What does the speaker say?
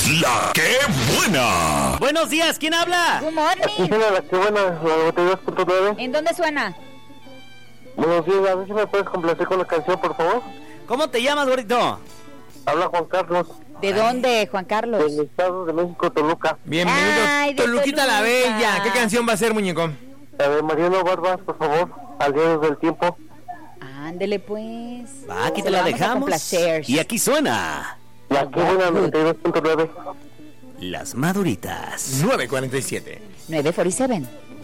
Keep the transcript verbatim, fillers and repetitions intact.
La que buena. Buenos días, ¿quién habla? Good morning. Aquí suena la que buena, la noventa y dos punto nueve. ¿En dónde suena? Buenos días, a ver si me puedes complacer con la canción, por favor. ¿Cómo te llamas, gordito? Habla Juan Carlos, ¿De dónde, Juan Carlos? del Estado de México, Toluca. Bienvenido, Ay, de Toluquita la Toluca. Bella. ¿Qué canción va a ser, muñeco? A ver, Mariano Barbas, por favor, Aliados del Tiempo. Ándele, pues. Va, aquí Se te la vamos a dejamos. complacer. Y aquí suena La que buena, noventa y dos punto nueve. Las Maduritas. nueve cuarenta y siete. nueve cuarenta y siete.